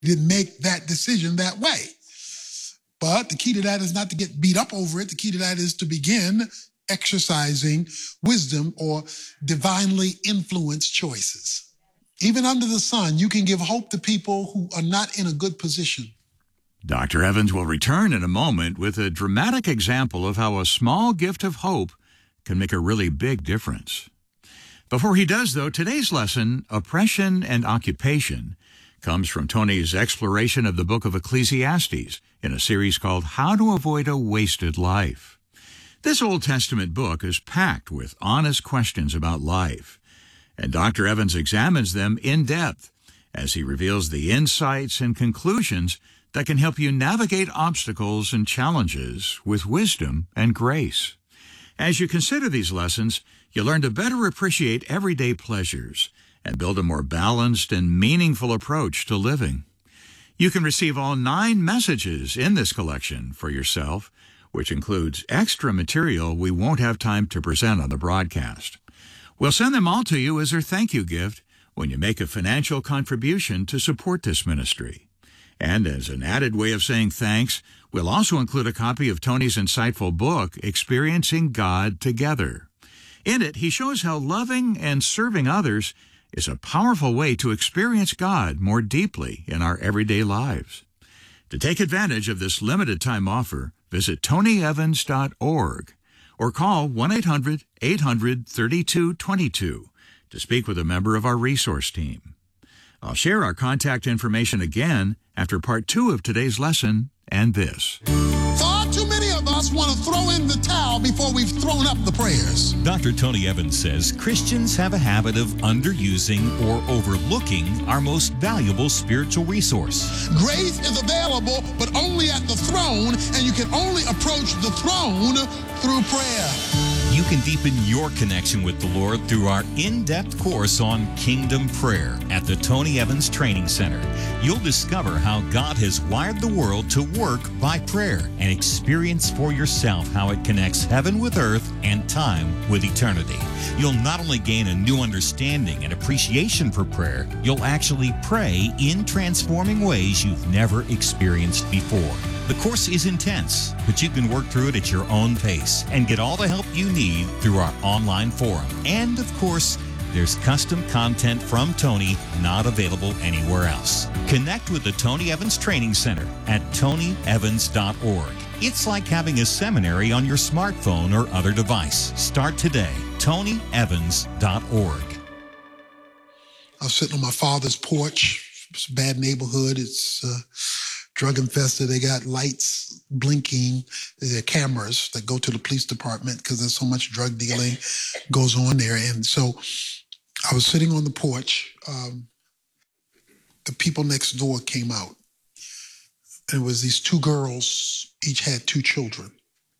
didn't make that decision that way. But the key to that is not to get beat up over it. The key to that is to begin exercising wisdom or divinely influenced choices. Even under the sun, you can give hope to people who are not in a good position. Dr. Evans will return in a moment with a dramatic example of how a small gift of hope can make a really big difference. Before he does, though, today's lesson, Oppression and Occupation, comes from Tony's exploration of the book of Ecclesiastes in a series called How to Avoid a Wasted Life. This Old Testament book is packed with honest questions about life, and Dr. Evans examines them in depth as he reveals the insights and conclusions that can help you navigate obstacles and challenges with wisdom and grace. As you consider these lessons, you'll learn to better appreciate everyday pleasures and build a more balanced and meaningful approach to living. You can receive all 9 messages in this collection for yourself, which includes extra material we won't have time to present on the broadcast. We'll send them all to you as our thank you gift when you make a financial contribution to support this ministry. And as an added way of saying thanks, we'll also include a copy of Tony's insightful book, Experiencing God Together. In it, he shows how loving and serving others is a powerful way to experience God more deeply in our everyday lives. To take advantage of this limited-time offer, visit tonyevans.org or call 1-800-800-3222 to speak with a member of our resource team. I'll share our contact information again after part 2 of today's lesson and this. Far too many of us want to throw in the towel before we've thrown up the prayers. Dr. Tony Evans says Christians have a habit of underusing or overlooking our most valuable spiritual resource. Grace is available, but only at the throne, and you can only approach the throne through prayer. You can deepen your connection with the Lord through our in-depth course on Kingdom Prayer at the Tony Evans Training Center. You'll discover how God has wired the world to work by prayer and experience for yourself how it connects heaven with earth and time with eternity. You'll not only gain a new understanding and appreciation for prayer, you'll actually pray in transforming ways you've never experienced before. The course is intense, but you can work through it at your own pace and get all the help you need through our online forum. And, of course, there's custom content from Tony not available anywhere else. Connect with the Tony Evans Training Center at tonyevans.org. It's like having a seminary on your smartphone or other device. Start today. tonyevans.org. I was sitting on my father's porch. It's a bad neighborhood. It's drug infested. They got lights blinking. There are cameras that go to the police department because there's so much drug dealing goes on there. And so I was sitting on the porch. The people next door came out. And it was these 2 girls, each had 2 children.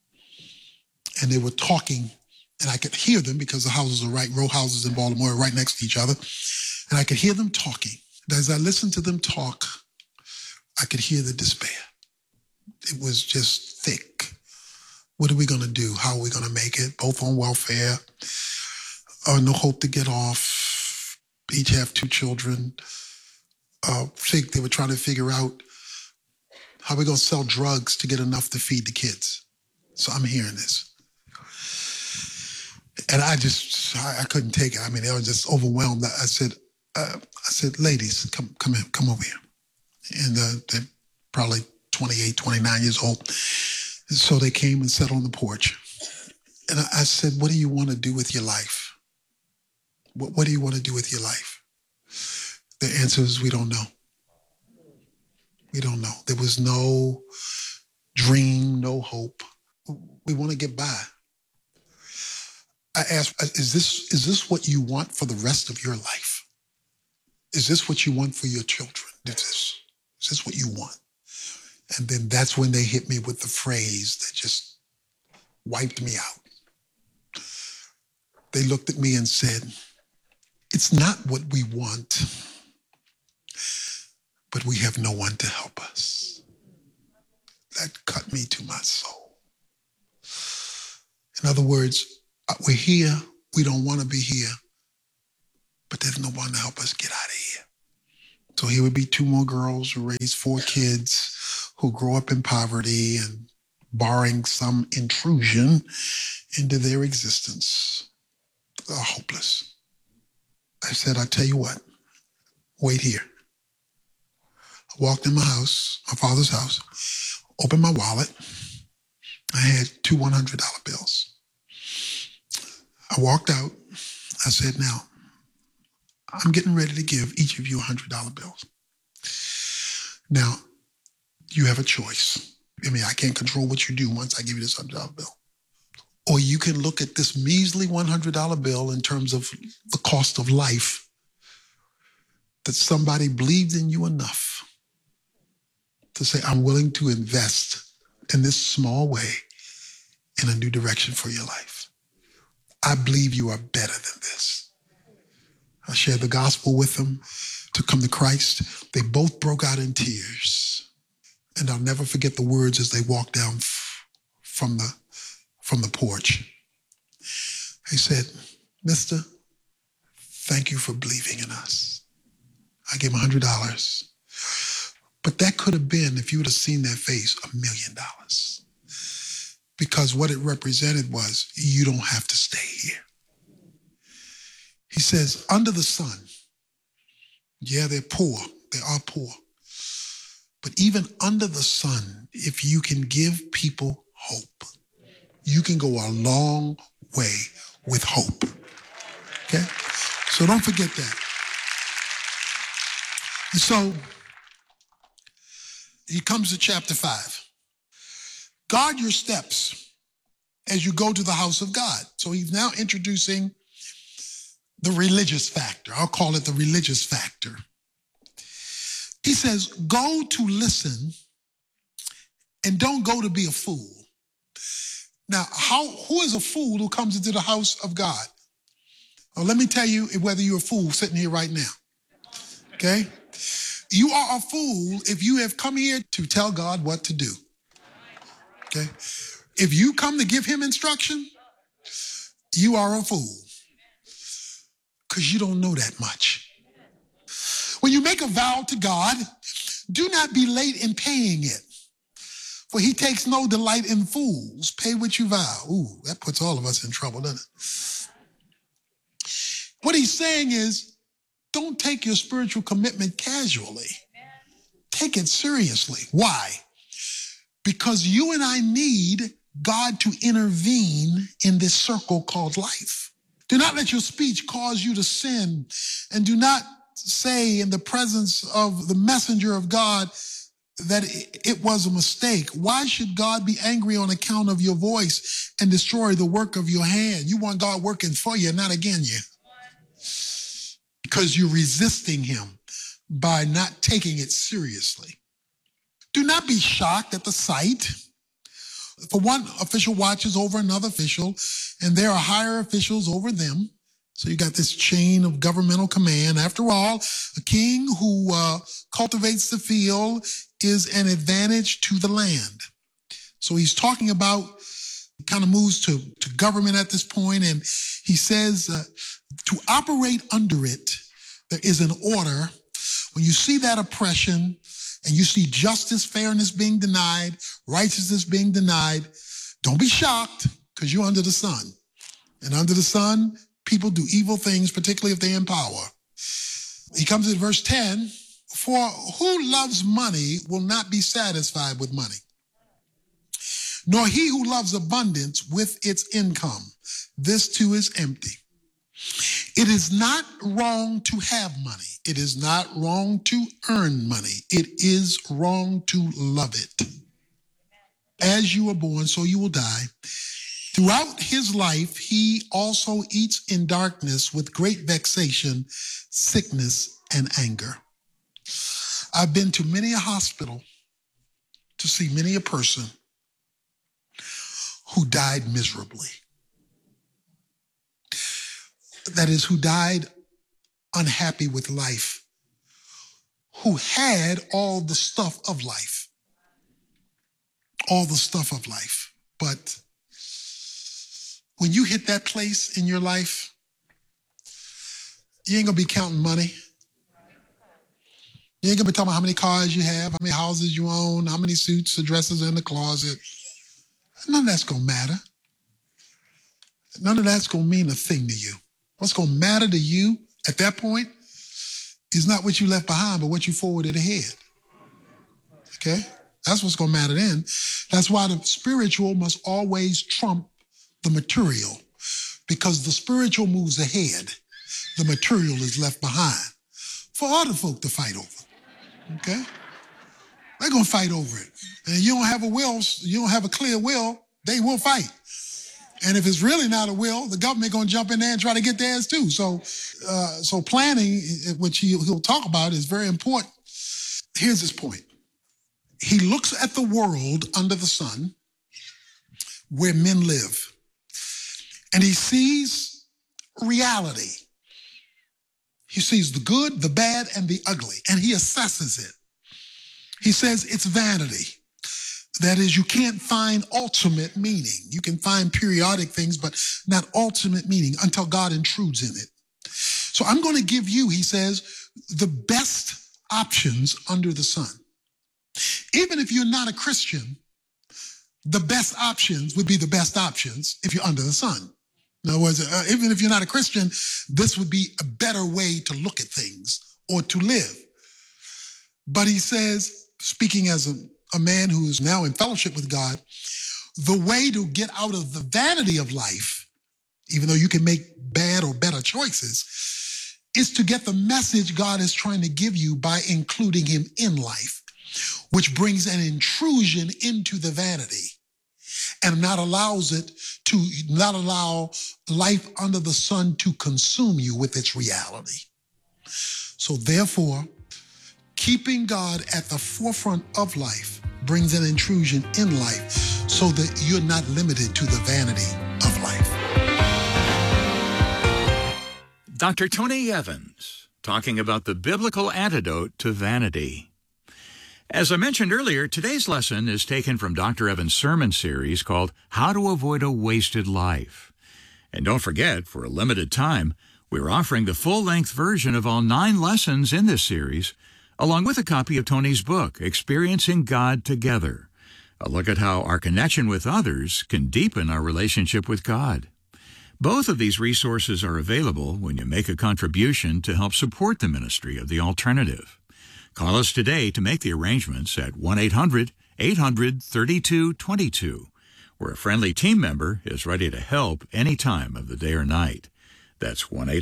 And they were talking, and I could hear them because the houses are row houses in Baltimore are right next to each other. And I could hear them talking. And as I listened to them talk, I could hear the despair. It was just thick. What are we going to do? How are we going to make it? Both on welfare, no hope to get off. Each have 2 children. Think they were trying to figure out how we're going to sell drugs to get enough to feed the kids. So I'm hearing this. And I couldn't take it. I mean, they were just overwhelmed. I said, ladies, come over here. And they're probably 28, 29 years old. And so they came and sat on the porch. And I said, what do you want to do with your life? What do you want to do with your life? The answer is, we don't know. We don't know. There was no dream, no hope. We want to get by. I asked, is this what you want for the rest of your life? Is this what you want for your children? Is this what you want? And then that's when they hit me with the phrase that just wiped me out. They looked at me and said, it's not what we want, but we have no one to help us. That cut me to my soul. In other words, we're here, we don't want to be here, but there's no one to help us get out of here. So here would be two more girls who raise four kids who grow up in poverty and barring some intrusion into their existence, are hopeless. I said, I tell you what, wait here. I walked in my house, my father's house, opened my wallet. I had two $100 bills. I walked out. I said, now, I'm getting ready to give each of you $100 bills. Now, you have a choice. I mean, I can't control what you do once I give you this $100 bill. Or you can look at this measly $100 bill in terms of the cost of life, that somebody believed in you enough to say, I'm willing to invest in this small way in a new direction for your life. I believe you are better than this. I shared the gospel with them to come to Christ. They both broke out in tears. And I'll never forget the words as they walked down from the porch. He said, Mister, thank you for believing in us. I gave him $100. But that could have been, if you would have seen their face, $1 million. Because what it represented was, you don't have to stay here. He says, under the sun, yeah, they're poor. They are poor. But even under the sun, if you can give people hope, you can go a long way with hope. Okay? So don't forget that. And so he comes to chapter 5. Guard your steps as you go to the house of God. So he's now introducing the religious factor. I'll call it the religious factor. He says, go to listen and don't go to be a fool. Now, who is a fool who comes into the house of God? Well, let me tell you whether you're a fool sitting here right now. Okay? You are a fool if you have come here to tell God what to do. Okay? If you come to give him instruction, you are a fool because you don't know that much. When you make a vow to God, do not be late in paying it, for he takes no delight in fools. Pay what you vow. Ooh, that puts all of us in trouble, doesn't it? What he's saying is, don't take your spiritual commitment casually. Take it seriously. Why? Because you and I need God to intervene in this circle called life. Do not let your speech cause you to sin, and do not say in the presence of the messenger of God that it was a mistake. Why should God be angry on account of your voice and destroy the work of your hand? You want God working for you, not against you. Because you're resisting him by not taking it seriously. Do not be shocked at the sight. For one official watches over another official, and there are higher officials over them. So you got this chain of governmental command. After all, a king who cultivates the field is an advantage to the land. So he's talking about, kind of moves to government at this point, and he says to operate under it, there is an order. When you see that oppression and you see justice, fairness being denied, righteousness being denied, don't be shocked because you're under the sun. And under the sun, people do evil things, particularly if they're in power. He comes in verse 10, for who loves money will not be satisfied with money, nor he who loves abundance with its income. This too is empty. It is not wrong to have money. It is not wrong to earn money. It is wrong to love it. As you are born, so you will die. Throughout his life, he also eats in darkness with great vexation, sickness, and anger. I've been to many a hospital to see many a person who died miserably. That is, who died unhappy with life, who had all the stuff of life. All the stuff of life. But when you hit that place in your life, you ain't gonna be counting money. You ain't gonna be talking about how many cars you have, how many houses you own, how many suits or dresses are in the closet. None of that's gonna matter. None of that's gonna mean a thing to you. What's gonna matter to you at that point is not what you left behind, but what you forwarded ahead. Okay? That's what's gonna matter then. That's why the spiritual must always trump the material, because the spiritual moves ahead, the material is left behind for other folk to fight over. Okay? They're gonna fight over it. And you don't have a will, you don't have a clear will, they will fight. And if it's really not a will, the government gonna jump in there and try to get theirs too. So planning, which he'll talk about, is very important. Here's his point. He looks at the world under the sun where men live, and he sees reality. He sees the good, the bad, and the ugly, and he assesses it. He says it's vanity. That is, you can't find ultimate meaning. You can find periodic things, but not ultimate meaning until God intrudes in it. So I'm going to give you, he says, the best options under the sun. Even if you're not a Christian, the best options would be the best options if you're under the sun. In other words, even if you're not a Christian, this would be a better way to look at things or to live. But he says, speaking as a man who is now in fellowship with God, the way to get out of the vanity of life, even though you can make bad or better choices, is to get the message God is trying to give you by including him in life, which brings an intrusion into the vanity and not allow life under the sun to consume you with its reality. So therefore, keeping God at the forefront of life brings an intrusion in life so that you're not limited to the vanity of life. Dr. Tony Evans, talking about the biblical antidote to vanity. As I mentioned earlier, today's lesson is taken from Dr. Evans' sermon series called How to Avoid a Wasted Life. And don't forget, for a limited time, we're offering the full-length version of all 9 lessons in this series, along with a copy of Tony's book, Experiencing God Together, a look at how our connection with others can deepen our relationship with God. Both of these resources are available when you make a contribution to help support the ministry of The Alternative. Call us today to make the arrangements at 1-800-800-3222, where a friendly team member is ready to help any time of the day or night. That's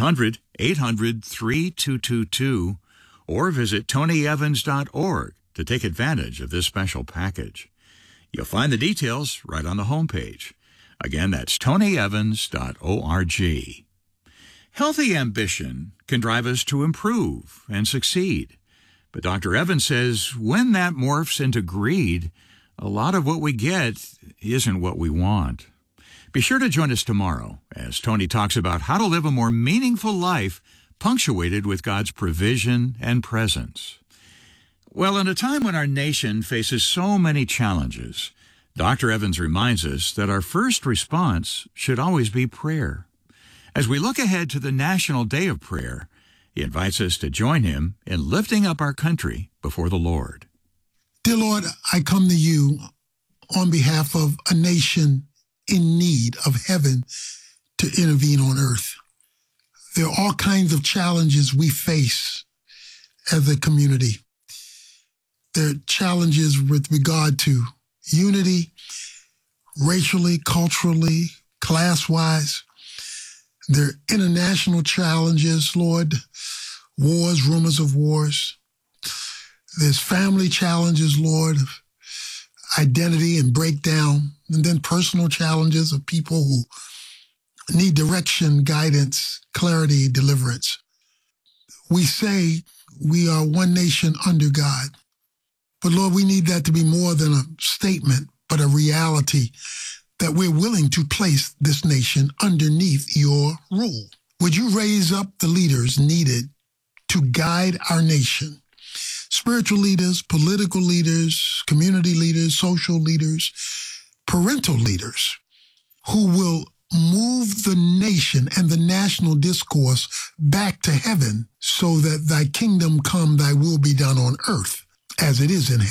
1-800-800-3222, or visit tonyevans.org to take advantage of this special package. You'll find the details right on the homepage. Again, that's tonyevans.org. Healthy ambition can drive us to improve and succeed. But Dr. Evans says when that morphs into greed, a lot of what we get isn't what we want. Be sure to join us tomorrow as Tony talks about how to live a more meaningful life punctuated with God's provision and presence. Well, in a time when our nation faces so many challenges, Dr. Evans reminds us that our first response should always be prayer. As we look ahead to the National Day of Prayer, he invites us to join him in lifting up our country before the Lord. Dear Lord, I come to you on behalf of a nation in need of heaven to intervene on earth. There are all kinds of challenges we face as a community. There are challenges with regard to unity, racially, culturally, class-wise. There are international challenges, Lord, wars, rumors of wars. There's family challenges, Lord, of identity and breakdown, and then personal challenges of people who need direction, guidance, clarity, deliverance. We say we are one nation under God, but Lord, we need that to be more than a statement, but a reality that we're willing to place this nation underneath your rule. Would you raise up the leaders needed to guide our nation? Spiritual leaders, political leaders, community leaders, social leaders, parental leaders who will move the nation and the national discourse back to heaven so that thy kingdom come, thy will be done on earth as it is in heaven.